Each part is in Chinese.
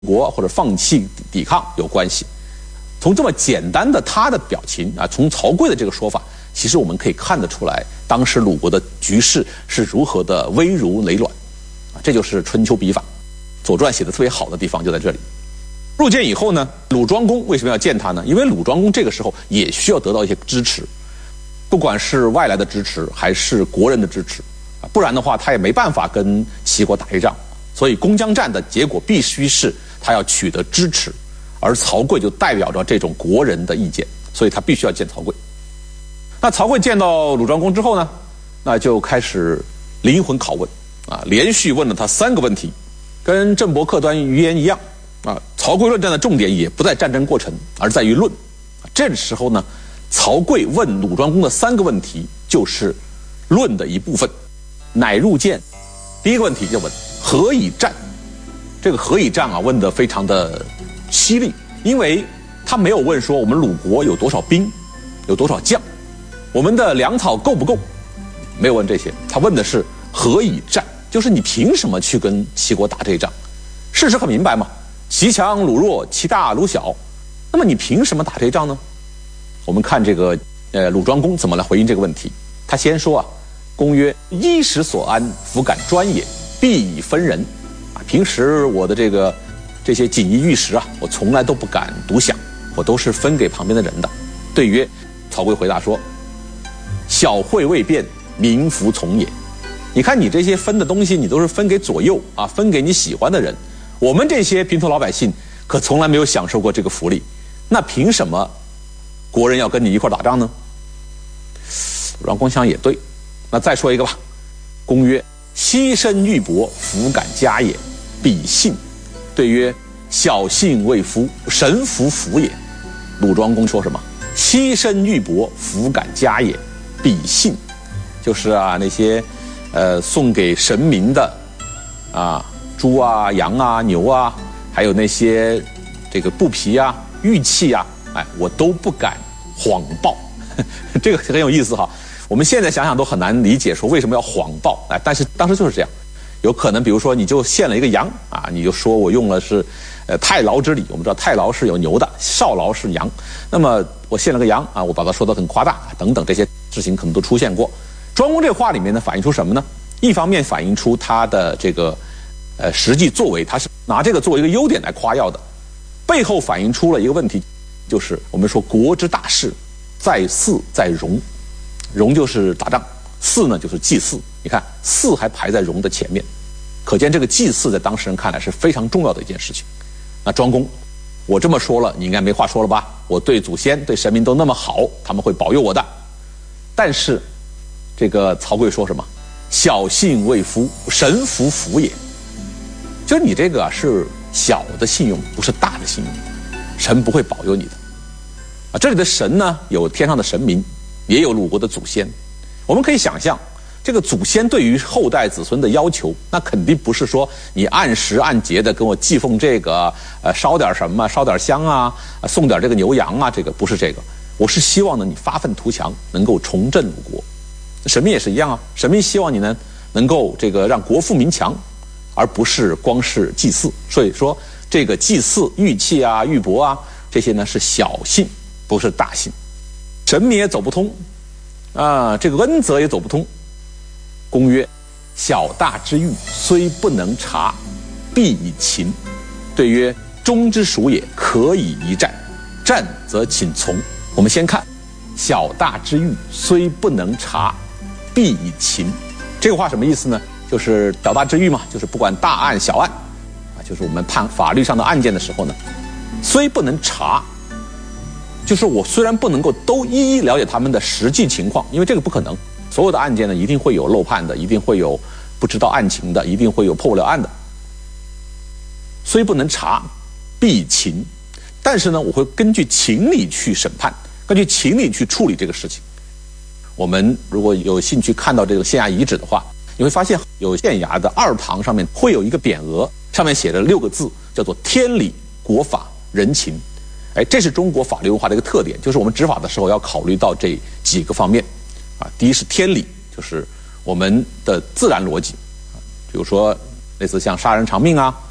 国或者放弃抵抗有关系。从这么简单的他的表情啊，从曹刿的这个说法，其实我们可以看得出来，当时鲁国的局势是如何的危如累卵啊，这就是春秋笔法，《左传》写的特别好的地方就在这里。入见以后呢，鲁庄公为什么要见他呢？因为鲁庄公这个时候也需要得到一些支持，不管是外来的支持还是国人的支持啊，不然的话他也没办法跟齐国打一仗。所以攻江战的结果必须是他要取得支持，而曹刿就代表着这种国人的意见，所以他必须要见曹刿。那曹刿见到鲁庄公之后呢，那就开始灵魂拷问啊，连续问了他3个问题，跟郑伯克端于鄢一样啊。曹刿论战的重点也不在战争过程，而在于论。这时候呢，曹刿问鲁庄公的3个问题就是论的一部分。乃入见，第一个问题就问何以战？这个何以战啊，问得非常的犀利，因为他没有问说我们鲁国有多少兵，有多少将，我们的粮草够不够，没有问这些，他问的是何以战，就是你凭什么去跟齐国打这一仗？事实很明白嘛，齐强鲁弱，齐大鲁小，那么你凭什么打这一仗呢？我们看这个鲁庄公怎么来回应这个问题。他先说啊，公曰：衣食所安，弗敢专也，必以分人。啊，平时我的这些锦衣玉食啊，我从来都不敢独享，我都是分给旁边的人的。对曰，曹刿回答说：小惠未变，民服从也。你看你这些分的东西，你都是分给左右啊，分给你喜欢的人。我们这些平头老百姓可从来没有享受过这个福利，那凭什么国人要跟你一块打仗呢？阮公想也对，那再说一个吧。公曰：牺牲玉帛，弗敢加也，必信。对曰：小信未夫，神弗服也。鲁庄公说什么？牺牲玉帛，弗敢加也，必信。就是啊，那些送给神明的啊，猪啊、羊啊、牛啊，还有那些这个布匹啊、玉器啊，哎，我都不敢谎报。这个很有意思哈。我们现在想想都很难理解，说为什么要谎报？哎，但是当时就是这样。有可能比如说你就献了一个羊啊，你就说我用了是太牢之礼。我们知道太牢是有牛的，少牢是羊。那么我献了个羊啊，我把它说得很夸大等等，这些事情可能都出现过。庄公这话里面呢，反映出什么呢？一方面反映出他的这个实际作为，他是拿这个作为一个优点来夸耀的，背后反映出了一个问题，就是我们说国之大事，在祀在戎。戎就是打仗，祀呢就是祭祀。你看祀还排在戎的前面，可见这个祭祀在当事人看来是非常重要的一件事情。那庄公，我这么说了，你应该没话说了吧？我对祖先对神明都那么好，他们会保佑我的。但是这个曹刿说什么？小信未夫，神弗服也。就是你这个是小的信用，不是大的信用，神不会保佑你的。啊，这里的神呢，有天上的神明，也有鲁国的祖先。我们可以想象，这个祖先对于后代子孙的要求，那肯定不是说你按时按节的跟我祭奉这个，烧点什么，烧点香啊，送点这个牛羊啊，这个不是这个。我是希望呢，你发愤图强，能够重振鲁国。神明也是一样啊，神明希望你呢，能够这个让国富民强，而不是光是祭祀。所以说，这个祭祀玉器啊、玉帛啊，这些呢是小信，不是大信。神明也走不通啊，这个恩泽也走不通。公曰：小大之欲，虽不能察，必以秦。对曰：忠之属也，可以一战，战则请从。我们先看小大之欲，虽不能察，必以秦。这个话什么意思呢？就是小大之欲嘛，就是不管大案小案啊，就是我们判法律上的案件的时候呢，虽不能查，就是我虽然不能够都一一了解他们的实际情况，因为这个不可能，所有的案件呢一定会有漏判的，一定会有不知道案情的，一定会有破不了案的。虽不能查，必秦。但是呢，我会根据情理去审判，根据情理去处理这个事情。我们如果有兴趣看到这个县衙遗址的话，你会发现有县衙的二堂上面会有一个匾额，上面写着6个字，叫做天理、国法、人情。哎，这是中国法律文化的一个特点，就是我们执法的时候要考虑到这几个方面啊。第一是天理，就是我们的自然逻辑，比如说类似像杀人偿命啊，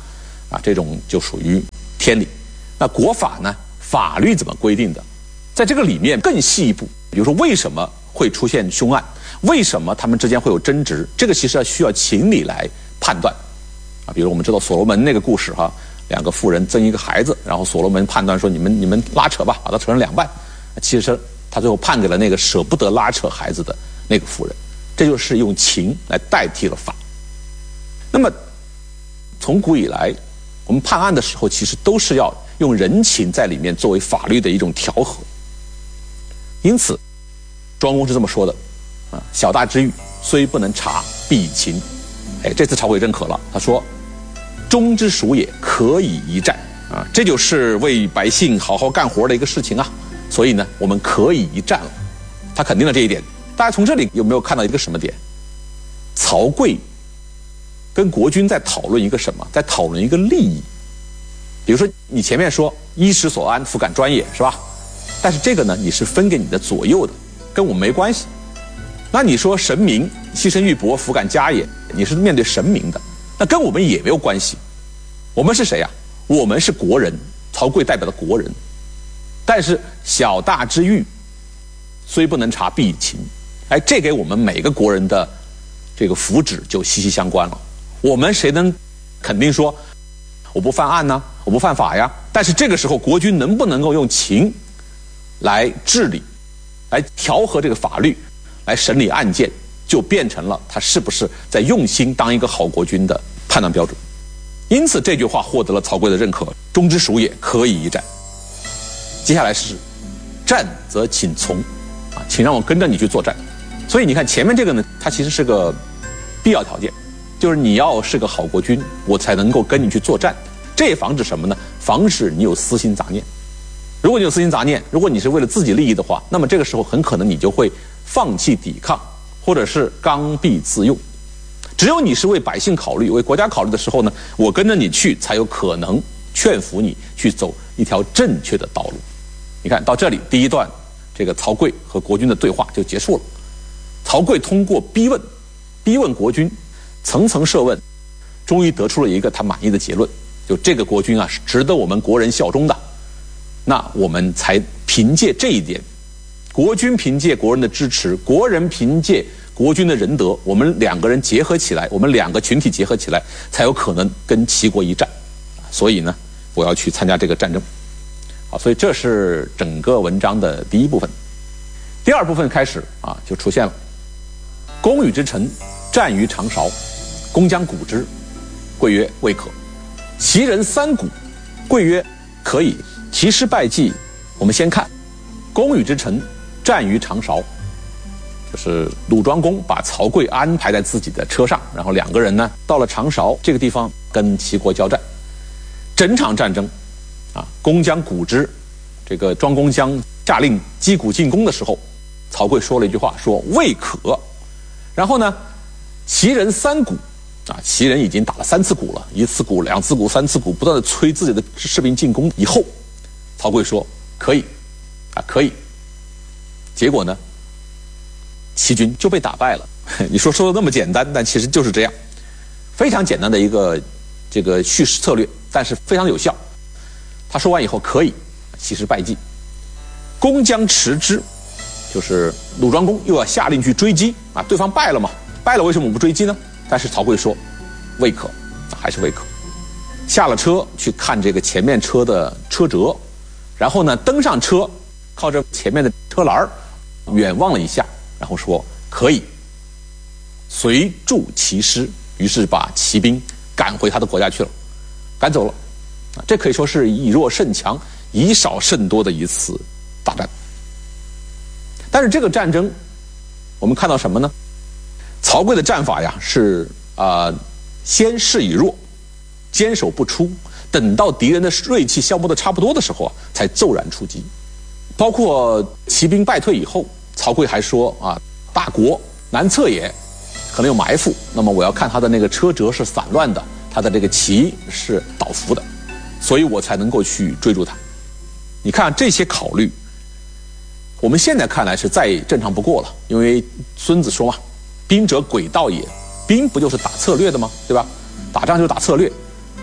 这种就属于天理。那国法呢？法律怎么规定的？在这个里面更细一步，比如说为什么会出现凶案，为什么他们之间会有争执，这个其实需要情理来判断。比如我们知道所罗门那个故事两个妇人争一个孩子，然后所罗门判断说你们拉扯吧，把它扯成2半。其实他最后判给了那个舍不得拉扯孩子的那个妇人，这就是用情来代替了法。那么从古以来，我们判案的时候，其实都是要用人情在里面作为法律的一种调和。因此，庄公是这么说的小大之狱，虽不能察，必以情。这次朝会认可了，他说：“忠之属也，可以一战。”这就是为百姓好好干活的一个事情啊。所以呢，我们可以一战了。他肯定了这一点。大家从这里有没有看到一个什么点？曹刿跟国君在讨论一个什么？在讨论一个利益。比如说，你前面说衣食所安，弗敢专也，是吧？但是这个呢，你是分给你的左右的，跟我们没关系。那你说神明牺牲玉帛，弗敢加也，你是面对神明的，那跟我们也没有关系。我们是谁呀？我们是国人，曹刿代表的国人。但是小大之狱，虽不能察，必以情。这给我们每个国人的这个福祉就息息相关了。我们谁能肯定说我不犯案呢？我不犯法呀？但是这个时候，国君能不能够用情来治理，来调和这个法律，来审理案件，就变成了他是不是在用心当一个好国君的判断标准。因此这句话获得了曹刿的认可，忠之属也，可以一战。接下来是战则请从请让我跟着你去作战。所以你看前面这个呢，它其实是个必要条件，就是你要是个好国君，我才能够跟你去作战。这也防止什么呢？防止你有私心杂念。如果你有私心杂念，如果你是为了自己利益的话，那么这个时候很可能你就会放弃抵抗，或者是刚愎自用。只有你是为百姓考虑，为国家考虑的时候呢，我跟着你去，才有可能劝服你去走一条正确的道路。你看到这里，第一段这个曹刿和国君的对话就结束了。曹刿通过逼问国君，层层设问，终于得出了一个他满意的结论，就这个国君是值得我们国人效忠的。那我们才凭借这一点，国君凭借国人的支持，国人凭借国君的仁德，我们两个人结合起来，我们两个群体结合起来，才有可能跟齐国一战。所以呢，我要去参加这个战争。好，所以这是整个文章的第一部分。第二部分开始就出现了。公与之臣战于长勺，公将鼓之，刿曰：未可。其人3鼓，刿曰：可以。其师败绩，我们先看公与之臣战于长勺，就是鲁庄公把曹刿安排在自己的车上，然后两个人呢到了长勺这个地方跟齐国交战。整场战争公将鼓之，这个庄公将下令击鼓进攻的时候，曹刿说了一句话，说未可。然后呢，齐人3鼓齐人已经打了3次鼓了，1次鼓、2次鼓、3次鼓，不断的催自己的士兵进攻。以后曹刿说可以可以。结果呢，齐军就被打败了。你说的那么简单，但其实就是这样，非常简单的一个这个叙事策略，但是非常有效。他说完以后可以，其师败绩。公将持之，就是鲁庄公又要下令去追击对方败了嘛，败了为什么我不追击呢？但是曹刿说未可，还是未可。下了车去看这个前面车的车辙，然后呢登上车，靠着前面的车栏远望了一下，然后说可以。随助骑师，于是把骑兵赶回他的国家去了，赶走了。这可以说是以弱胜强，以少胜多的一次大战。但是这个战争我们看到什么呢？曹刿的战法是先示以弱，坚守不出，等到敌人的锐气消磨的差不多的时候才骤然出击。包括骑兵败退以后，曹刿还说大国难测也，可能有埋伏，那么我要看他的那个车辙是散乱的，他的这个旗是倒伏的，所以我才能够去追逐他。你看这些考虑，我们现在看来是再正常不过了，因为孙子说嘛，兵者诡道也，兵不就是打策略的吗？对吧？打仗就是打策略。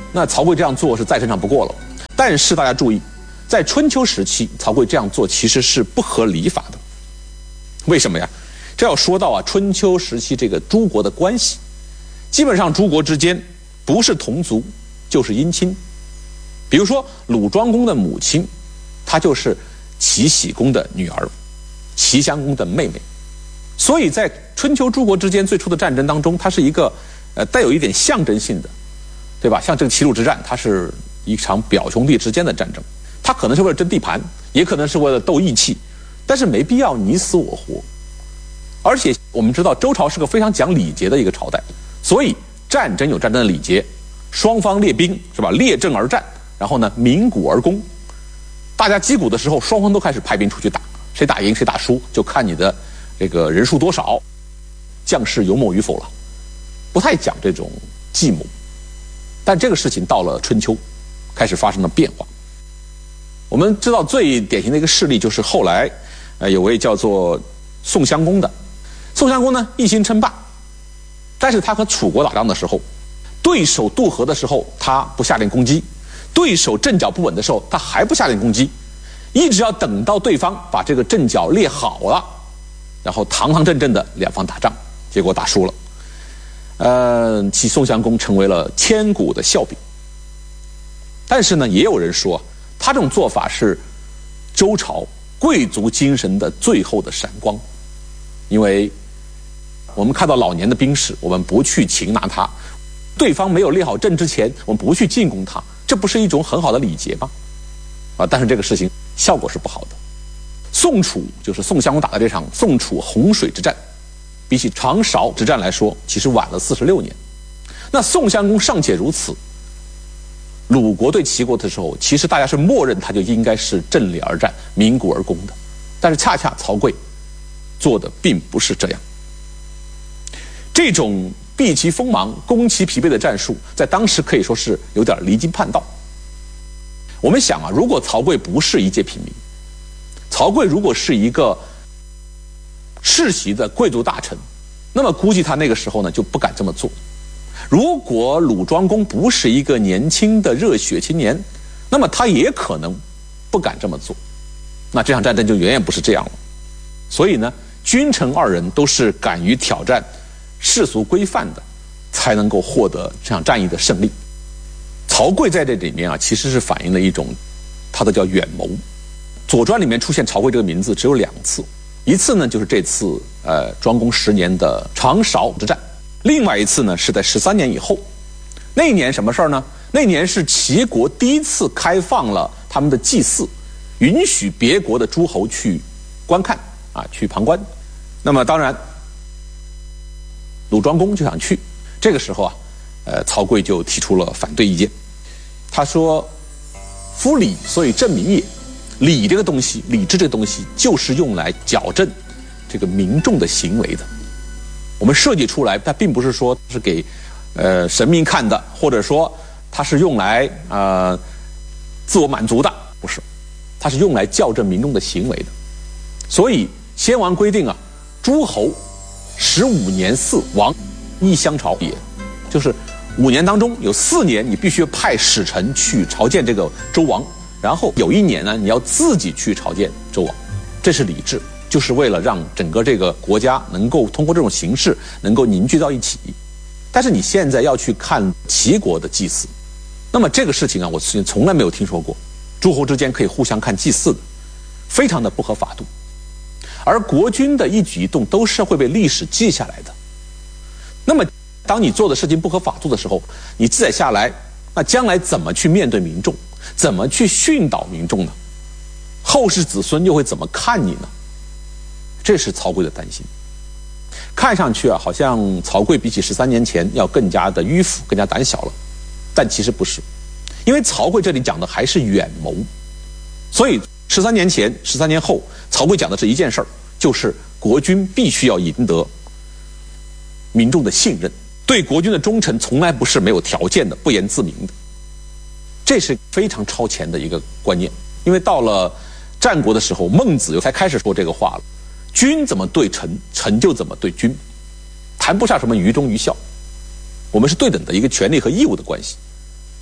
那曹刿这样做是再正常不过了。但是大家注意，在春秋时期，曹刿这样做其实是不合礼法的。为什么呀？这要说到春秋时期这个诸国的关系，基本上诸国之间不是同族就是姻亲。比如说鲁庄公的母亲，她就是齐僖公的女儿，齐襄公的妹妹。所以在春秋诸国之间最初的战争当中，它是一个带有一点象征性的，对吧？像这个齐鲁之战，它是一场表兄弟之间的战争，它可能是为了争地盘，也可能是为了斗义气，但是没必要你死我活。而且我们知道周朝是个非常讲礼节的一个朝代，所以战争有战争的礼节，双方列兵是吧？列阵而战，然后呢鸣鼓而攻。大家击鼓的时候，双方都开始派兵出去打，谁打赢谁打输就看你的这个人数多少，将士勇猛与否了，不太讲这种计谋。但这个事情到了春秋，开始发生了变化。我们知道最典型的一个事例就是后来有位叫做宋襄公的。宋襄公呢一心称霸，但是他和楚国打仗的时候，对手渡河的时候他不下令攻击，对手阵脚不稳的时候他还不下令攻击，一直要等到对方把这个阵脚列好了，然后堂堂正正的两方打仗，结果打输了。其宋襄公成为了千古的笑柄。但是呢，也有人说他这种做法是周朝贵族精神的最后的闪光，因为我们看到老年的兵士，我们不去擒拿他，对方没有列好阵之前，我们不去进攻他，这不是一种很好的礼节吗？但是这个事情效果是不好的。宋楚就是宋襄公打的这场宋楚洪水之战，比起长勺之战来说，其实晚了46年。那宋襄公尚且如此，鲁国对齐国的时候，其实大家是默认他就应该是阵列而战、鸣鼓而攻的。但是恰恰曹刿做的并不是这样。这种避其锋芒、攻其疲惫的战术，在当时可以说是有点离经叛道。我们想如果曹刿不是一介平民，曹刿如果是一个世袭的贵族大臣，那么估计他那个时候呢就不敢这么做。如果鲁庄公不是一个年轻的热血青年，那么他也可能不敢这么做。那这场战争就远远不是这样了。所以呢，君臣二人都是敢于挑战世俗规范的，才能够获得这场战役的胜利。曹刿在这里面其实是反映了一种他的叫远谋。《左传》里面出现曹刿这个名字只有2次，一次呢就是这次庄公10年的长勺之战，另外一次呢是在13年以后。那一年什么事儿呢？那年是齐国第一次开放了他们的祭祀，允许别国的诸侯去观看去旁观。那么当然鲁庄公就想去，这个时候曹刿就提出了反对意见。他说：“夫礼，所以正民也。礼这个东西，礼制这个东西，就是用来矫正这个民众的行为的。我们设计出来，它并不是说是给神明看的，或者说它是用来自我满足的，不是，它是用来校正民众的行为的。所以先王规定诸侯15年祀王，一相朝也，就是5年当中有4年你必须派使臣去朝见这个周王，然后有1年呢你要自己去朝见周王，这是礼制，就是为了让整个这个国家能够通过这种形式能够凝聚到一起。但是你现在要去看齐国的祭祀，那么这个事情我从来没有听说过诸侯之间可以互相看祭祀的，非常的不合法度。而国君的一举一动都是会被历史记下来的。那么当你做的事情不合法度的时候，你记载下来，那将来怎么去面对民众，怎么去训导民众呢？后世子孙又会怎么看你呢？这是曹刿的担心。看上去好像曹刿比起13年前要更加的迂腐，更加胆小了，但其实不是，因为曹刿这里讲的还是远谋。所以13年前、13年后，曹刿讲的是一件事儿，就是国君必须要赢得民众的信任，对国君的忠诚从来不是没有条件的、不言自明的。这是非常超前的一个观念。因为到了战国的时候，孟子才开始说这个话了：君怎么对臣，臣就怎么对君，谈不上什么于忠于孝，我们是对等的一个权利和义务的关系。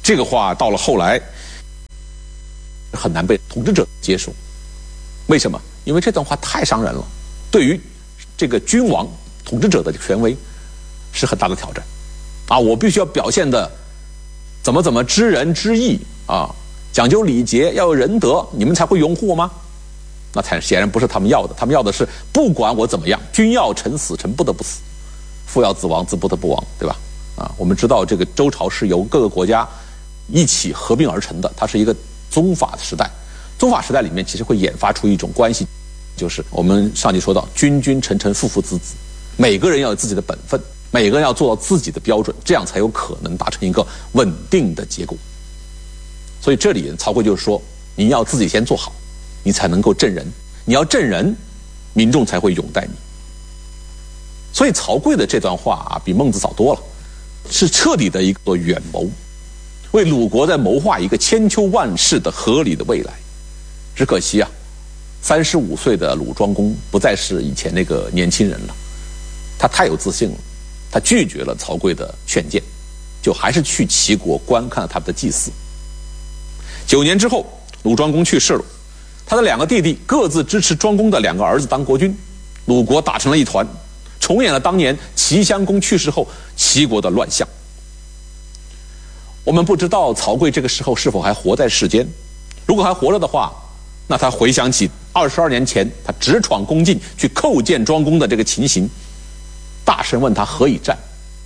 这个话到了后来很难被统治者接受。为什么？因为这段话太伤人了，对于这个君王统治者的权威是很大的挑战啊！我必须要表现的怎么知人知义啊，讲究礼节，要有仁德，你们才会拥护我吗？那显然不是他们要的，他们要的是不管我怎么样，君要臣死，臣不得不死；父要子亡，子不得不亡，对吧？啊，我们知道这个周朝是由各个国家一起合并而成的，它是一个宗法的时代。宗法时代里面其实会演发出一种关系，就是我们上集说到君君臣臣父父子子，每个人要有自己的本分，每个人要做到自己的标准，这样才有可能达成一个稳定的结果。所以这里曹刿就是说，你要自己先做好，你才能够正人，你要正人，民众才会拥戴你。所以曹刿的这段话啊，比孟子早多了，是彻底的一个远谋，为鲁国在谋划一个千秋万世的合理的未来。只可惜啊，35岁的鲁庄公不再是以前那个年轻人了，他太有自信了，他拒绝了曹刿的劝谏，就还是去齐国观看了他们的祭祀。9年之后，鲁庄公去世了，他的2个弟弟各自支持庄公的2个儿子当国君，鲁国打成了一团，重演了当年齐襄公去世后齐国的乱象。我们不知道曹刿这个时候是否还活在世间，如果还活着的话，那他回想起22年前他直闯宫禁去叩见庄公的这个情形，大声问他何以战，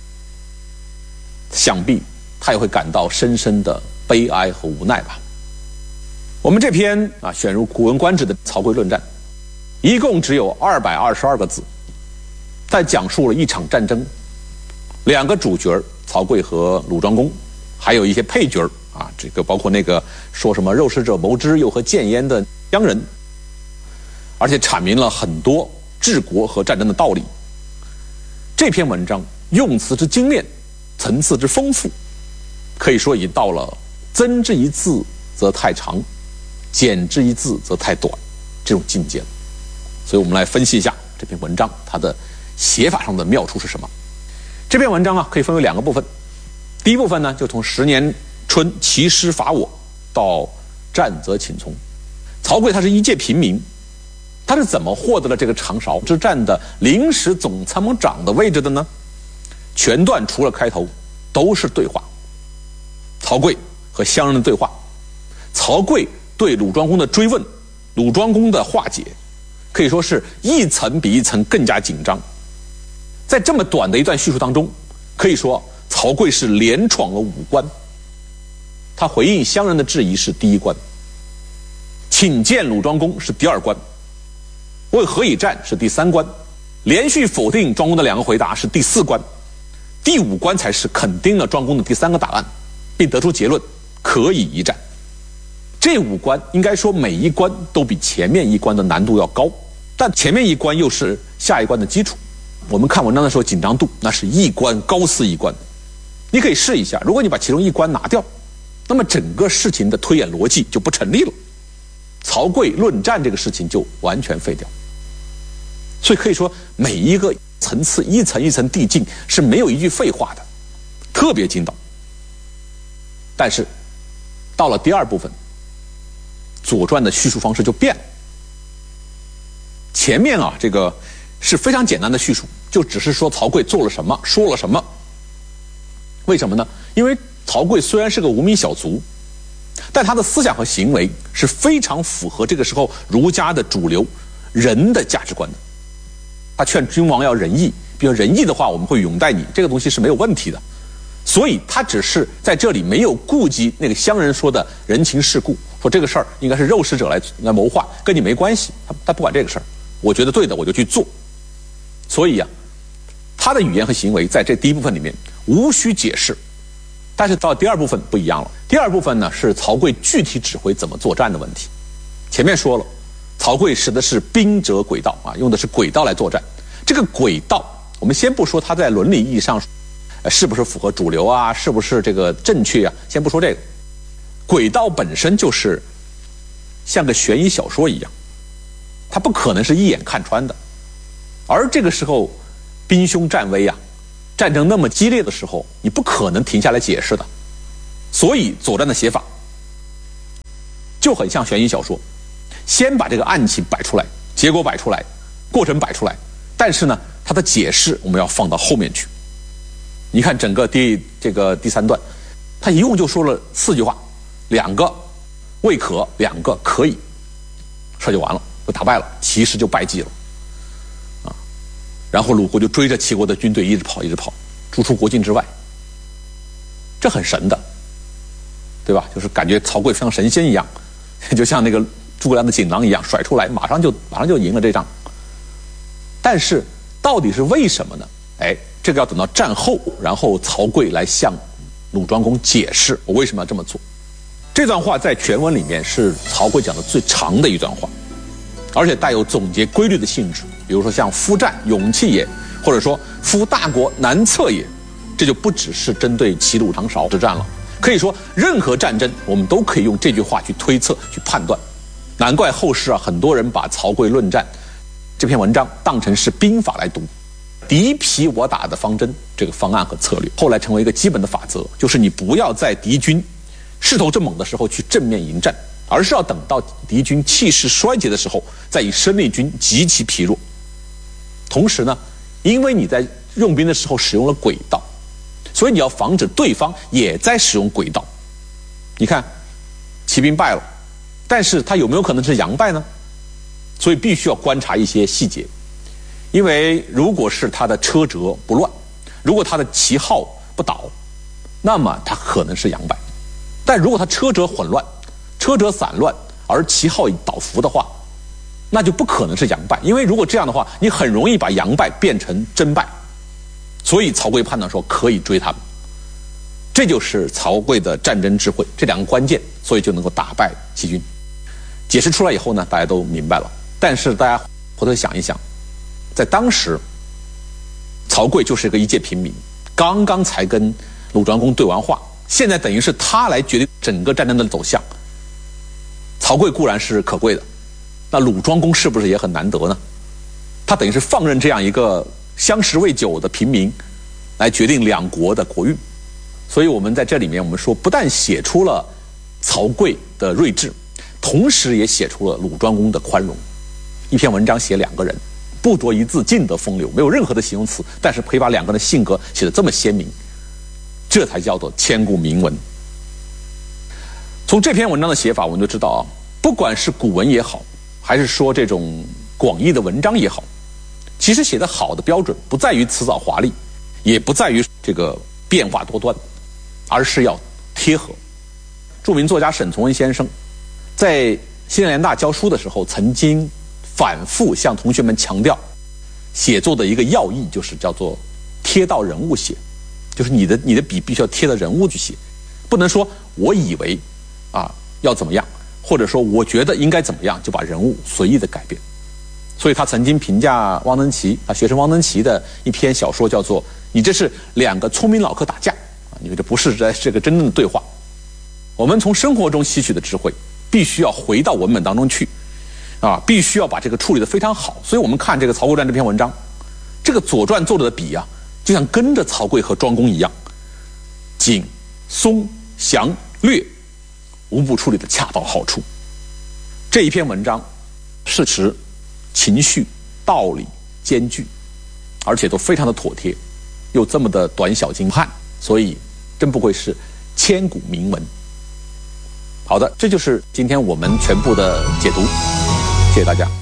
想必他也会感到深深的悲哀和无奈吧。我们这篇选入《古文观止》的曹刿论战，一共只有222个字，但讲述了一场战争，2个主角曹刿和鲁庄公，还有一些配角啊，这个包括那个说什么肉食者谋之又何见焉的羌人，而且阐明了很多治国和战争的道理。这篇文章用词之精炼，层次之丰富，可以说已到了增之一字则太长，减之一字则太短这种境界了。所以我们来分析一下这篇文章它的写法上的妙处是什么。这篇文章啊，可以分为2个部分。第一部分呢，就从10年春齐师伐我到战则请从。曹刿他是一介平民，他是怎么获得了这个长勺之战的临时总参谋长的位置的呢？全段除了开头都是对话，曹刿和乡人的对话，曹刿对鲁庄公的追问，鲁庄公的化解，可以说是一层比一层更加紧张。在这么短的一段叙述当中，可以说曹刿是连闯了5关。他回应乡人的质疑是第1关，请见鲁庄公是第2关，问何以战是第3关，连续否定庄公的2个回答是第4关，第5关才是肯定了庄公的第3个答案，并得出结论可以一战。这5关应该说每一关都比前面1关的难度要高，但前面1关又是下1关的基础。我们看文章的时候紧张度那是1关高似1关。你可以试一下，如果你把其中1关拿掉，那么整个事情的推演逻辑就不成立了，曹刿论战这个事情就完全废掉。所以可以说每一个层次一层一层递进，是没有一句废话的，特别精到。但是到了第2部分，《左传》的叙述方式就变了。前面这个是非常简单的叙述，就只是说曹刿做了什么，说了什么。为什么呢？因为曹刿虽然是个无名小卒，但他的思想和行为是非常符合这个时候儒家的主流仁的价值观的。他劝君王要仁义，比如仁义的话我们会拥戴你，这个东西是没有问题的。所以他只是在这里没有顾及那个乡人说的人情世故，说这个事儿应该是肉食者来谋划，跟你没关系，他不管这个事儿，我觉得对的我就去做。所以他的语言和行为在这第1部分里面无需解释。但是到第2部分不一样了，第2部分呢是曹刿具体指挥怎么作战的问题。前面说了，曹刿使的是兵者诡道用的是诡道来作战。这个诡道，我们先不说他在伦理意义上是不是符合主流是不是这个正确先不说这个。诡道本身就是像个悬疑小说一样，它不可能是一眼看穿的。而这个时候兵凶战危战争那么激烈的时候，你不可能停下来解释的。 所以《左传》的写法就很像悬疑小说，先把这个案情摆出来，结果摆出来，过程摆出来，但是呢，它的解释我们要放到后面去。你看整个第3段，他一共就说了4句话，2个未可，2个可以，事就完了，就打败了，齐师就败绩了，啊，然后鲁国就追着齐国的军队一直跑，逐出国境之外，这很神的，对吧？就是感觉曹刿像神仙一样，就像那个诸葛亮的锦囊一样，甩出来马上就赢了这仗。但是到底是为什么呢？这个要等到战后，然后曹刿来向鲁庄公解释我为什么要这么做。这段话在全文里面是曹刿讲的最长的一段话，而且带有总结规律的性质。比如说像夫战，勇气也，或者说夫大国，难测也，这就不只是针对齐鲁长勺之战了。可以说任何战争我们都可以用这句话去推测去判断。难怪后世很多人把曹刿论战这篇文章当成是兵法来读，敌疲我打的方针，这个方案和策略后来成为一个基本的法则，就是你不要在敌军势头正猛的时候去正面迎战，而是要等到敌军气势衰竭的时候，再以生力军极其疲弱。同时呢，因为你在用兵的时候使用了诡道，所以你要防止对方也在使用诡道。你看骑兵败了，但是他有没有可能是佯败呢？所以必须要观察一些细节，因为如果是他的车辙不乱，如果他的旗号不倒，那么他可能是佯败。但如果他车辙混乱，车辙散乱，而旗号倒伏的话，那就不可能是佯败，因为如果这样的话，你很容易把佯败变成真败。所以曹刿判断说可以追他们，这就是曹刿的战争智慧，这2个关键，所以就能够打败齐军。解释出来以后呢，大家都明白了。但是大家回头想一想，在当时曹刿就是一个一介平民，刚刚才跟鲁庄公对完话，现在等于是他来决定整个战争的走向。曹刿固然是可贵的，那鲁庄公是不是也很难得呢？他等于是放任这样一个相识未久的平民来决定2国的国运。所以我们在这里面我们说，不但写出了曹刿的睿智，同时也写出了鲁庄公的宽容。一篇文章写2个人，不着一字，尽得风流，没有任何的形容词，但是可以把2个人的性格写得这么鲜明，这才叫做千古名文。从这篇文章的写法我们就知道啊，不管是古文也好，还是说这种广义的文章也好，其实写得好的标准不在于辞藻华丽，也不在于这个变化多端，而是要贴合。著名作家沈从文先生在西南联大教书的时候，曾经反复向同学们强调，写作的一个要义就是叫做贴到人物写，就是你的笔必须要贴到人物去写，不能说我以为要怎么样，或者说我觉得应该怎么样，就把人物随意的改变。所以他曾经评价汪曾祺，学生汪曾祺的一篇小说叫做你这是2个聪明老客打架，你说这不是这个真正的对话。我们从生活中吸取的智慧必须要回到文本当中去，必须要把这个处理得非常好。所以我们看这个《曹刿传》这篇文章，这个《左传》作者的笔就像跟着曹刿和庄公一样，紧、松、详、略，无不处理得恰到好处。这一篇文章事实、情绪、道理兼具，而且都非常的妥帖，又这么的短小精悍，所以真不愧是千古名文。好的，这就是今天我们全部的解读，谢谢大家。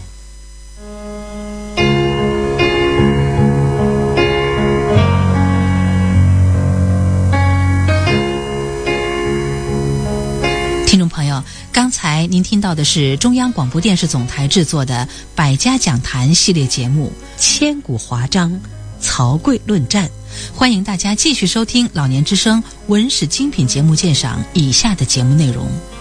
听众朋友，刚才您听到的是中央广播电视总台制作的百家讲坛系列节目《千古华章·曹刿论战》，欢迎大家继续收听老年之声文史精品节目鉴赏以下的节目内容。